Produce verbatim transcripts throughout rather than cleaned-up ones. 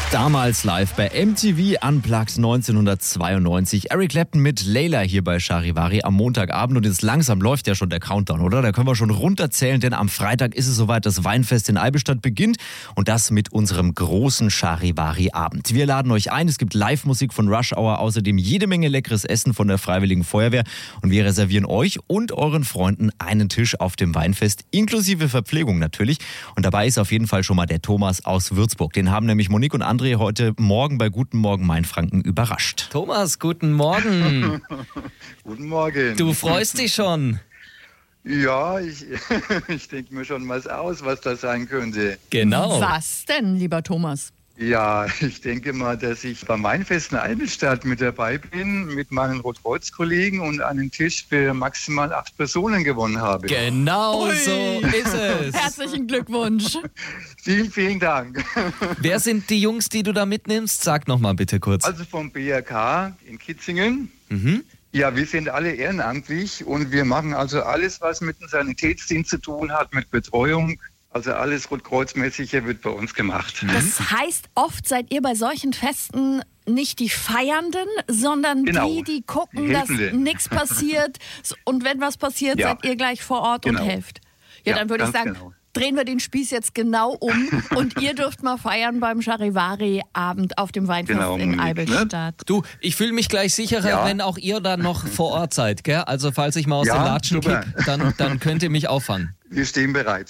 Damals live bei M T V Unplugged neunzehnhundertzweiundneunzig. Eric Clapton mit Layla hier bei Charivari am Montagabend. Und jetzt langsam läuft ja schon der Countdown, oder? Da können wir schon runterzählen, denn am Freitag ist es soweit, das Weinfest in Eibenstadt beginnt. Und das mit unserem großen Charivari-Abend. Wir laden euch ein, es gibt Live-Musik von Rush Hour, außerdem jede Menge leckeres Essen von der Freiwilligen Feuerwehr. Und wir reservieren euch und euren Freunden einen Tisch auf dem Weinfest, inklusive Verpflegung natürlich. Und dabei ist auf jeden Fall schon mal der Thomas aus Würzburg. Den haben nämlich Monique und André heute Morgen bei Guten Morgen Mainfranken überrascht. Thomas, guten Morgen. Guten Morgen. Du freust dich schon? Ja, ich, ich denke mir schon was aus, was das sein könnte. Genau. Was denn, lieber Thomas? Ja, ich denke mal, dass ich beim Weinfest in Eibenstadt mit dabei bin, mit meinen Rotkreuz-Kollegen und einen Tisch für maximal acht Personen gewonnen habe. Genau Ui. so ist es. Herzlichen Glückwunsch. Vielen, vielen Dank. Wer sind die Jungs, die du da mitnimmst? Sag noch mal bitte kurz. Also vom B R K in Kitzingen. Mhm. Ja, wir sind alle ehrenamtlich und wir machen also alles, was mit dem Sanitätsdienst zu tun hat, mit Betreuung. Also alles Rotkreuzmäßige wird bei uns gemacht. Das heißt, oft seid ihr bei solchen Festen nicht die Feiernden, sondern Genau. die, die gucken, Die dass Helfenden. nichts passiert. Und wenn was passiert, Ja. seid ihr gleich vor Ort Genau. und helft. Ja, Ja, dann würde ich ganz sagen, genau. drehen wir den Spieß jetzt genau um und ihr dürft mal feiern beim Charivari-Abend auf dem Weinfest Genau, in Monique, Eibenstadt. Du, ich fühle mich gleich sicherer, Ja. wenn auch ihr dann noch vor Ort seid, gell? Also falls ich mal aus Ja, den Latschen super. kipp, dann, dann könnt ihr mich auffangen. Wir stehen bereit.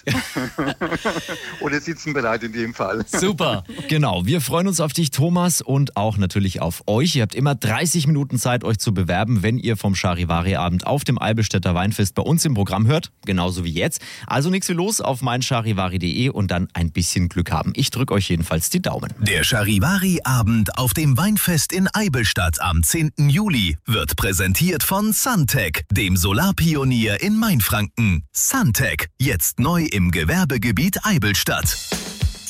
Oder sitzen bereit in dem Fall. Super. Genau, wir freuen uns auf dich, Thomas, und auch natürlich auf euch. Ihr habt immer dreißig Minuten Zeit, euch zu bewerben, wenn ihr vom Charivari-Abend auf dem Eibenstädter Weinfest bei uns im Programm hört. Genauso wie jetzt. Also nichts wie los auf meincharivari punkt de und dann ein bisschen Glück haben. Ich drücke euch jedenfalls die Daumen. Der Charivari-Abend auf dem Weinfest in Eibenstadt am zehnten Juli wird präsentiert von Suntech, dem Solarpionier in Mainfranken. Suntech, jetzt neu im Gewerbegebiet Eibenstadt.